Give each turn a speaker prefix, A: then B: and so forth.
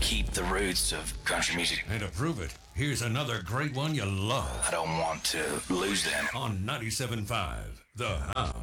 A: keep the roots of country music.
B: And to prove it, here's another great one you love.
A: I don't want to lose them.
B: On 97.5, The House.